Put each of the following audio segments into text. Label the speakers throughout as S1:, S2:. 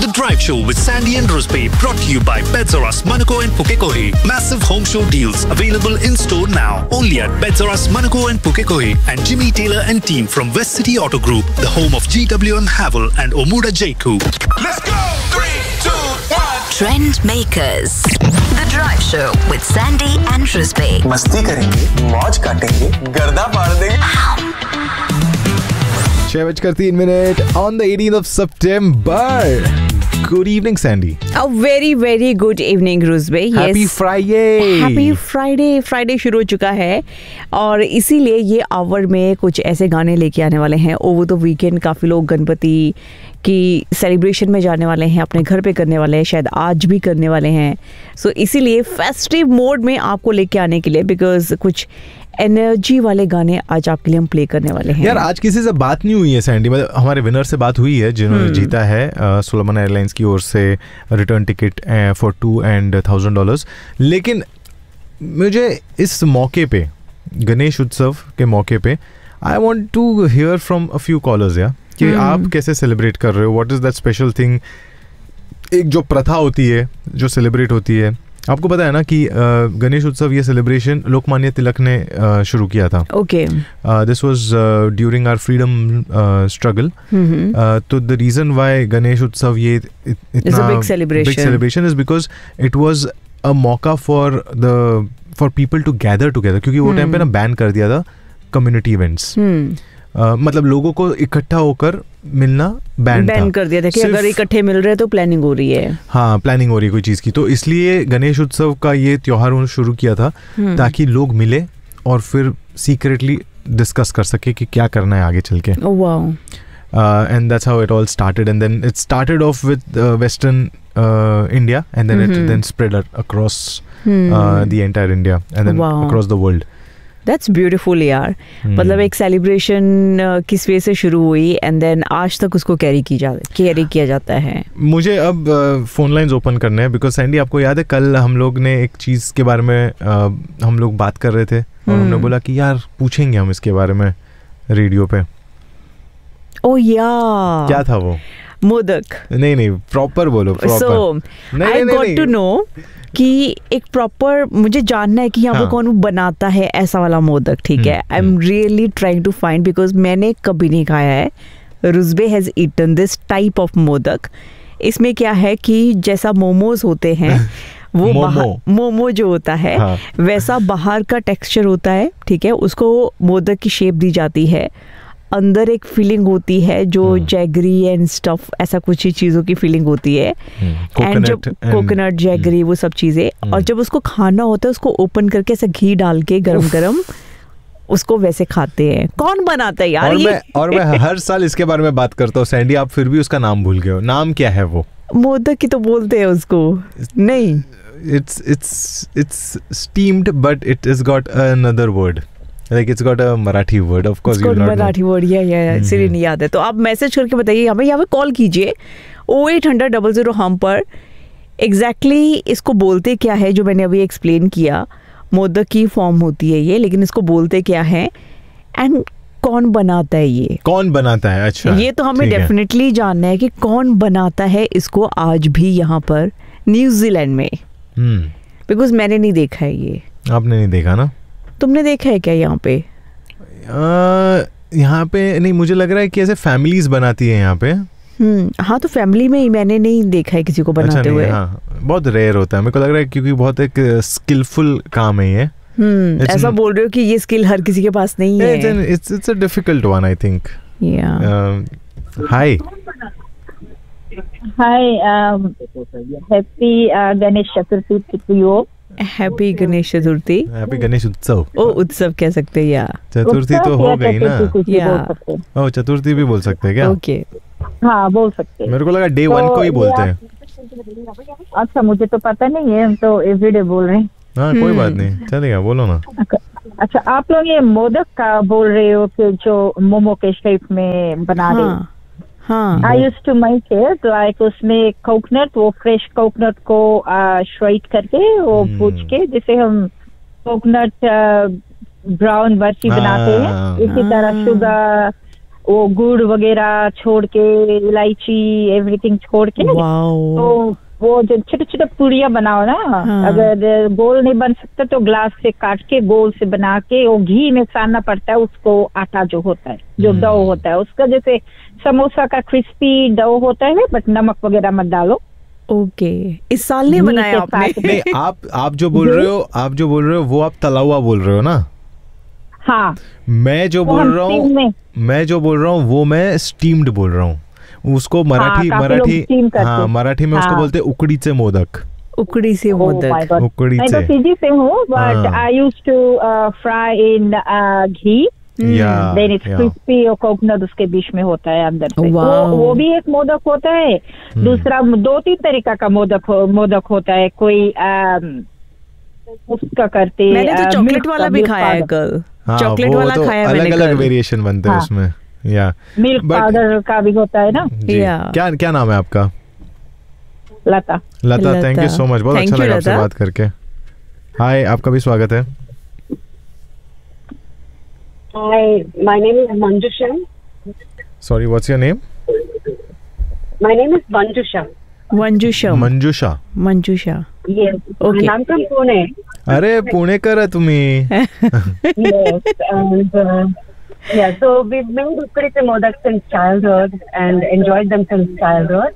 S1: The Drive Show with Sandy and Ruspe, brought to you by Betsaras Manukau and Pukekohe. Massive home show deals available in store now. Only at Betsaras Manukau and Pukekohe and Jimmy Taylor and team from West City Auto Group, the home of GWM Havel and Omuda Jaiku.
S2: Let's go! 3, 2, 1.
S3: Trend Makers. The Drive Show with Sandy and Ruspe.
S4: मस्ती करेंगे, मौज काटेंगे, गर्दा फाड़ देंगे।
S5: 6:03 on the 18th of September. Good evening, Sandy.
S6: A very very good evening, Rusbe.
S5: Happy Friday.
S6: Happy Friday. Friday शुरू हो चुका है और इसीलिए ये आवर में कुछ ऐसे गाने लेके आने वाले हैं। ओवर द वीकेंड काफ़ी लोग गणपति की सेलिब्रेशन में जाने वाले हैं, अपने घर पे करने वाले हैं, शायद आज भी करने वाले हैं। सो इसीलिए फेस्टिव मोड में आपको लेके आने के लिए बिकॉज कुछ एनर्जी वाले गाने आज आपके लिए हम प्ले करने वाले हैं।
S5: यार आज किसी से बात नहीं हुई है सैंडी, मतलब हमारे विनर से बात हुई है जिन्होंने जीता है सोलोमन एयरलाइंस की ओर से रिटर्न टिकट फॉर $2,000 and $1,000। लेकिन मुझे इस मौके पे, गणेश उत्सव के मौके पे, I want to here from a few callers या कि आप कैसे सेलिब्रेट कर रहे हो, what is that special thing. एक जो प्रथा होती है जो सेलिब्रेट होती है, आपको पता है ना कि गणेश उत्सव ये सेलिब्रेशन लोकमान्य तिलक ने शुरू किया था।
S6: Okay,
S5: this was during our freedom struggle. तो द रीजन व्हाई गणेश उत्सव ये इतना big celebration is because it was a मौका for people to gather together, क्योंकि वो टाइम पे ना बैन कर दिया था कम्युनिटी इवेंट्स। मतलब लोगों को इकट्ठा होकर मिलना बैन
S6: कर दिया था कि अगर इकट्ठे मिल रहे तो प्लानिंग हो रही है।
S5: हाँ, प्लानिंग हो रही है कोई चीज़ की। तो इसलिए गणेश उत्सव का ये त्योहार उन्होंने शुरू किया था ताकि लोग मिले और फिर सीक्रेटली डिस्कस कर सके कि क्या करना है आगे चल के।
S6: Wow.
S5: And that's how it all started, and then it started off with Western India, and then it then spread across the entire India, and then across the world.
S6: That's beautiful यार। मतलब एक celebration किस वे से शुरू हुई and then आज तक उसको कैरी किया जाता है।
S5: मुझे अब फोन लाइंस ओपन करने हैं बिकॉज सैंडी आपको याद है कल हम लोग ने एक चीज़ के बारे में हम लोग बात कर रहे थे और हमने बोला कि यार पूछेंगे हम इसके बारे में रेडियो पे।
S6: ओ या,
S5: क्या था वो?
S6: मोदक।
S5: नहीं प्रॉपर बोलो, proper.
S6: I got to know कि एक प्रॉपर मुझे जानना है कि यहाँ पे कौन बनाता है ऐसा वाला मोदक। ठीक है, I am really trying to find because मैंने कभी नहीं खाया है। रुजबे has eaten this type of modak. इसमें क्या है कि जैसा मोमोज होते हैं वो मोमो जो होता है वैसा बाहर का टेक्सचर होता है। ठीक है, उसको मोदक की शेप दी जाती है, अंदर एक फीलिंग होती है जो जैगरी एंड स्टफ, ऐसा कुछ ही चीज़ों की फीलिंग होती है। एंड जब कोकोनट जैगरी वो सब चीज़ें, और जब उसको खाना होता है उसको ओपन करके ऐसा घी डाल के गरम गरम उसको वैसे खाते हैं। कौन बनाता है यार ये?
S5: मैं हर साल इसके बारे में बात करता हूँ सैंडी, आप फिर भी उसका नाम भूल गए हो। नाम क्या है वो?
S6: मोदक की तो बोलते हैं उसको। नहीं,
S5: it's steamed but it has got another word. Like it's got a Marathi word, of course. You'll not know.
S6: Marathi word, yeah. इसलिए नहीं याद है। तो आप मैसेज करके बताइए, हमें यहाँ पे कॉल कीजिए 0800 हम पर। एग्जैक्टली इसको बोलते क्या है जो मैंने अभी एक्सप्लेन किया। मोदक की फॉर्म होती है ये, लेकिन इसको बोलते क्या है एंड कौन बनाता है ये?
S5: कौन बनाता है? अच्छा,
S6: ये तो हमें डेफिनेटली जानना है कि कौन बनाता है इसको आज भी यहाँ पर न्यूजीलैंड में। बिकॉज मैंने नहीं देखा है ये।
S5: आपने नहीं देखा ना?
S6: तुमने देखा है क्या यहाँ पे?
S5: यहाँ पे नहीं, मुझे लग रहा है कि ऐसे फैमिलीज बनाती है यहाँ पे।
S6: हाँ, तो फैमिली में ही मैंने नहीं देखा है किसी को बनाते हुए।
S5: हाँ, बहुत रेयर होता है। मेरे को लग रहा है क्योंकि बहुत एक स्किलफुल काम है ये।
S6: ऐसा बोल रहे हो कि ये स्किल हर किसी के पास नहीं है।
S5: It's a difficult one, I think.
S6: Yeah.
S5: Hi.
S7: Happy Ganesh Chaturthi to you.
S6: Happy Ganesh Chaturthi.
S5: Happy Ganesh उत्सव।
S6: ओ, उत्सव कह सकते हैं या
S5: चतुर्थी तो हो गई ना।
S7: या
S5: चतुर्थी भी बोल सकते हैं क्या?
S6: ओके,
S7: हाँ बोल सकते हैं।
S5: मेरे को लगा डे 1 को ही बोलते हैं।
S7: अच्छा, मुझे तो पता नहीं है, हम तो एवरीडे बोल रहे हैं।
S5: हाँ, कोई बात नहीं, चलेगा, बोलो ना।
S7: अच्छा, आप लोग ये मोदक का बोल रहे हो कि जो मोमो के शेप में बना रहे हो।
S6: हाँ,
S7: I used to make it like उसमें कोकोनट, वो फ्रेश कोकोनट को श्राइट करके वो भूज के, जिसे हम कोकोनट ब्राउन बर्फी बनाते हैं, इसी तरह शुगर वो गुड़ वगैरह छोड़ के, इलायची एवरीथिंग छोड़ के,
S6: वाओ।
S7: तो वो जो छोटे छोटे पुड़िया बनाओ ना,
S6: हाँ।
S7: अगर गोल नहीं बन सकता तो ग्लास से काट के गोल से बना के वो घी में सानना पड़ता है उसको, आटा जो होता है, जो डो होता है उसका, जैसे समोसा का क्रिस्पी डो होता है, बट नमक वगैरह मत डालो।
S6: ओके, इस साल नहीं
S7: घी
S6: बनाया
S7: के
S6: आपने?
S7: साथ।
S5: नहीं, आप जो बोल रहे हो वो आप तला हुआ बोल रहे हो ना?
S7: हाँ,
S5: मैं जो
S7: वो
S5: बोल
S7: हम
S5: रहा
S7: steam में-
S5: हूँ वो मैं स्टीम्ड बोल रहा हूँ। उसको
S7: काफी लोग steam करते हैं।
S5: मराठी में उसको
S7: हाँ।
S5: बोलते हैं उकडीचे मोदक।
S6: उकड़ी से
S7: Oh my
S6: मोदक।
S7: God.
S5: उकड़ी
S7: मैं तो
S5: से।
S7: सीधी से हूँ, बट
S5: हाँ।
S7: आई यूज टू फ्राई इन घी,
S5: या
S7: देन इट्स क्रिस्पी और कोकोनट उसके बीच में होता है अंदर से।
S6: Wow.
S7: वो भी एक मोदक होता है। दूसरा 2-3 तरीका का मोदक होता है। कोई उसका करते,
S6: मैंने तो चॉकलेट
S7: milk
S6: वाला
S7: का,
S6: भी
S7: milk
S6: खाया है
S7: powder।
S6: कल। चॉकलेट वाला खाया मैंने
S5: अलग अलग
S6: कल।
S5: वेरिएशन बनते हैं
S7: हाँ।
S5: उसमें। या
S7: मिल्क
S5: But-
S7: पाउडर का भी होता है ना।
S5: जी।
S6: या।
S5: क्या नाम है आपका?
S7: लता।
S5: लता, thank you
S6: Lata.
S5: So much, बहुत
S6: Thank
S5: अच्छा
S6: you,
S5: लगा आपसे
S6: लता।
S5: बात करके। हाय, आपका भी स्वागत है।
S8: Hi, my name is Manjusha.
S5: Sorry, what's your name?
S8: My name is Manjusha.
S6: Manjusha.
S5: Manjusha.
S6: Manjusha.
S8: Yes.
S6: Okay.
S8: And I'm from Pune.
S5: अरे पुणेकर आहे तुम्ही?
S8: Yes. And yeah, so we've made Ukkrite Modak since childhood and enjoyed them since childhood.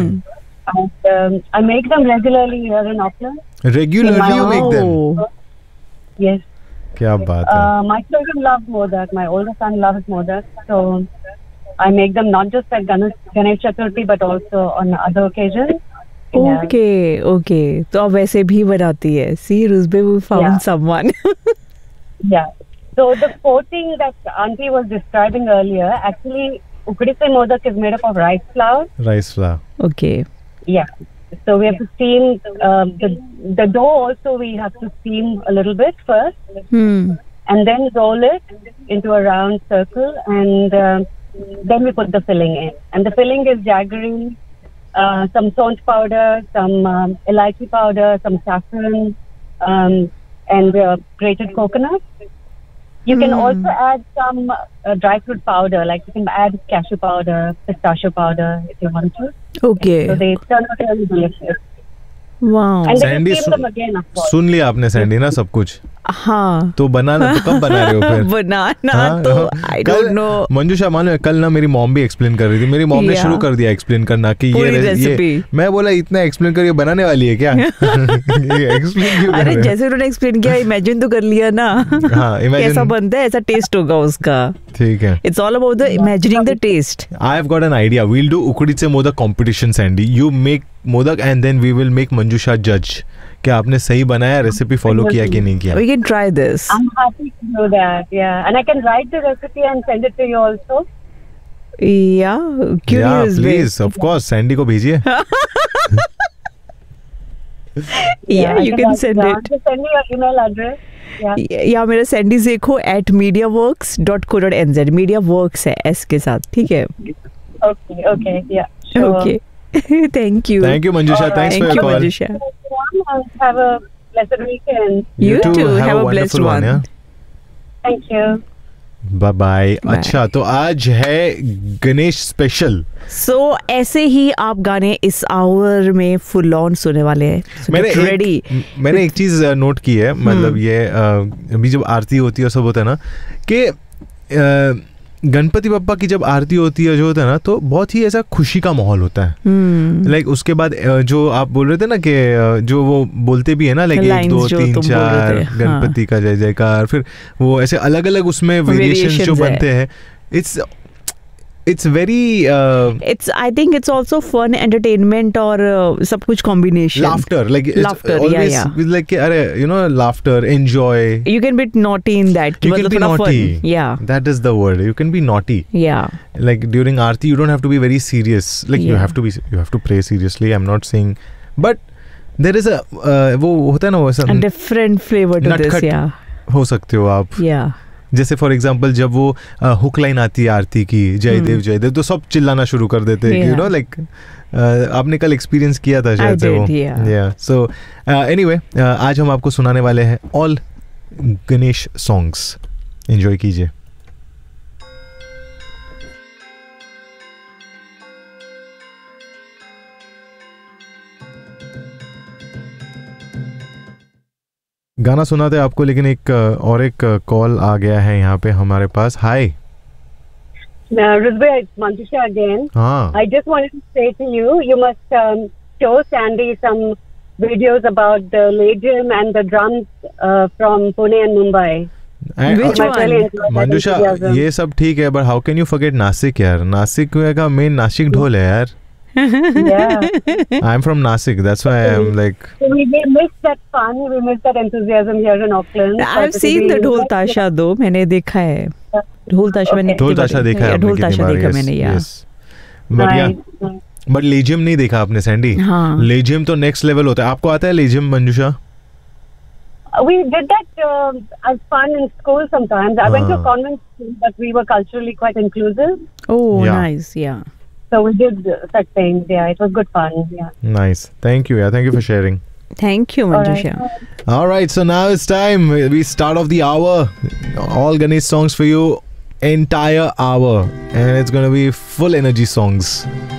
S8: And I make them regularly here in Auckland.
S5: Regularly you make them?
S6: Wow.
S8: Yes.
S5: क्या बात है।
S8: My children love Modak. My older son loves Modak. So I make them not just at Ganesh Chaturthi but also on other occasions. Yeah.
S6: Okay okay, तो अब वैसे भी बनाती है। सी रुजबे we found
S8: Yeah.
S6: Someone.
S8: Yeah. So the coating that Auntie was describing earlier, actually, Ukkrite Modak is made up of rice flour.
S5: Rice flour.
S6: Okay.
S8: Yeah. So we have to steam the dough. Also, we have to steam a little bit first, and then roll it into a round circle, and then we put the filling in. And the filling is jaggery, some saunch powder, some elaichi powder, some saffron, and grated coconut. You can also add some dry fruit powder, like you can add cashew powder, pistachio powder if you want to.
S6: Okay.
S8: So they turn out really delicious.
S6: Wow.
S8: And then
S5: Sandy,
S8: you steam them again, of course.
S5: सुन लिया आपने Sandy ना सब कुछ?
S6: हाँ।
S5: तो बनाना तो कब बना रहे हो फिर?
S6: बनाना
S5: हाँ,
S6: तो
S5: हाँ।
S6: आई
S5: कल
S6: डोंट नो।
S5: मंजुषा मालूम है, कल ना मेरी मॉम भी एक्सप्लेन कर रही थी। मेरी मॉम ने
S6: Yeah.
S5: शुरू कर दिया एक्सप्लेन करना कि
S6: पूरी
S5: ये
S6: recipe।
S5: मैं बोला इतना एक्सप्लेन करिए, बनाने वाली है क्या? ये एक्सप्लेन क्यों कर
S6: अरे
S5: रहे हैं?
S6: जैसे उन्होंने एक्सप्लेन किया, इमेजिन तो कर लिया ना।
S5: हाँ, imagine-
S6: कैसा बनता है, ऐसा टेस्ट होगा उसका।
S5: ठीक है।
S6: It's all about the imagining the test.
S5: I have got an idea. We'll do Ukdice Modak competition, Sandy. You make Modak and then we will make Manjusha judge. क्या आपने सही बनाया, रेसिपी फॉलो किया कि नहीं किया?
S6: We can try this.
S8: I'm happy to do that, yeah. And I can write the recipe and send it to you also.
S6: Yeah, क्यों
S5: Yeah,
S6: नहीं उसमें?
S5: please, of course. Sandy को भेजिए।
S6: Yeah,
S8: I
S6: you can
S8: write
S6: send
S8: down.
S6: it.
S8: Just send me your email address. Yeah.
S6: या मेरा Sandy देखो @mediaworks.co.nz। mediaworks है S के साथ, ठीक है?
S8: Okay, okay, yeah. Sure.
S6: Okay. Thank you.
S5: Thank you, Manjusha. Thanks for
S6: Thank
S5: your
S6: you,
S5: call.
S6: Manjusha.
S8: And have a blessed weekend.
S6: You too. Have a
S5: wonderful
S6: blessed one.
S5: yeah?
S8: Thank you.
S5: Bye bye.
S6: Bye.
S5: अच्छा, तो आज है Ganesh special.
S6: So ऐसे ही आप गाने इस our में full on सुनने वाले हैं। So get ready.
S5: मैंने एक चीज नोट की है, मतलब ये अभी जब आरती होती है सब होता है ना कि गणपति बप्पा की जब आरती होती है जो होता है ना, तो बहुत ही ऐसा खुशी का माहौल होता है। लाइक उसके बाद जो आप बोल रहे थे ना कि जो वो बोलते भी है ना, लाइक 1 2 3 4 गणपति का जय जयकार, फिर वो ऐसे अलग अलग उसमें वेरिएशंस जो बनते हैं। It's very
S6: I think it's also fun entertainment और सब कुछ combination.
S5: laughter, like it's
S6: Laughter,
S5: always
S6: yeah.
S5: with like अरे you know, laughter, enjoy.
S6: You can be naughty in that.
S5: You can
S6: मतलब
S5: be
S6: थोड़ा
S5: naughty.
S6: fun. Yeah.
S5: That is the word. You can be naughty.
S6: Yeah.
S5: Like during aarti, you don't have to be very serious. Like you
S6: Yeah.
S5: have to pray seriously. I'm not saying, but there is a वो होता है ना वो ऐसा
S6: A different flavor to this.
S5: नटखट
S6: Yeah.
S5: हो सकते हो आप।
S6: Yeah.
S5: जैसे फॉर एग्जांपल जब वो हुक लाइन आती है आरती की, जय देव, तो सब चिल्लाना शुरू कर देते हैं, यू नो, लाइक आपने कल एक्सपीरियंस किया था शायद से वो। या सो एनीवे, आज हम आपको सुनाने वाले हैं ऑल गणेश सॉन्ग्स। एंजॉय कीजिए। गाना सुनाते आपको, लेकिन एक कॉल आ गया है यहाँ पे हमारे पास. हाय
S8: Rizbe, it's Manjusha again.
S5: हाँ.
S8: I just wanted to say to you, you must show Sandy some videos about the Legion and the drums from Pune and Mumbai.
S6: Which one?
S5: मंजुषा, ये सब ठीक है, but how can you forget Nasik यार? नासिक का main Nashik ढोल है यार.
S8: Yeah.
S5: I'm from Nasik, that's why I'm like.
S8: We missed that fun, we missed that enthusiasm here in Auckland.
S6: I've seen the ढोल ताशा दो, मैंने देखा है. ढोल ताशा मैंने
S5: ढोल ताशा देखा है.
S6: ढोल ताशा देखा मैंने यार.
S5: बट लेजियम नहीं देखा आपने सैंडी.
S6: हाँ.
S5: लेजियम तो नेक्स्ट लेवल होता है. आपको आता है लेजियम मंजुषा?
S8: We did that as fun in school sometimes. I went to a convent school, but we were culturally quite inclusive.
S6: Oh,
S5: Yeah.
S6: nice, yeah.
S8: So we did such things. Yeah, it was good fun. Yeah.
S5: Nice. Thank you. Yeah, thank you for sharing.
S6: Thank you, Manjusha.
S5: All right, so now it's time. We start off the hour. All Ganesh songs for you, entire hour, and it's gonna be full energy songs.